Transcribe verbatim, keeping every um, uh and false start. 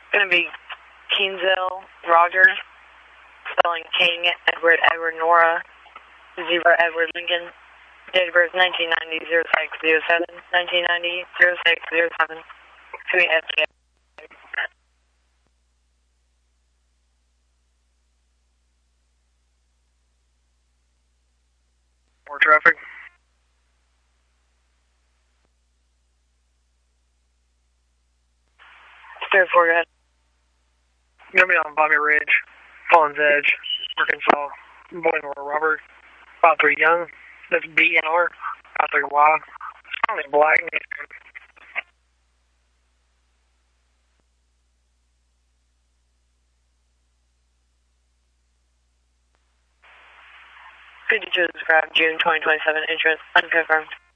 Gonna be Kinsale Roger, spelling King, Edward, Edward, Nora, Zebra, Edward, Lincoln. Date of birth nineteen ninety, oh six oh seven, nineteen ninety, oh six oh seven. Sweet F K. More traffic. Stand for, go ahead. Gonna be on Bobby Ridge, Fallins Edge, Arkansas. Boy Nora Robert. five three Young. That's B N R. five three Y. It's only black. fifty-two described June twenty twenty-seven. Interest unconfirmed.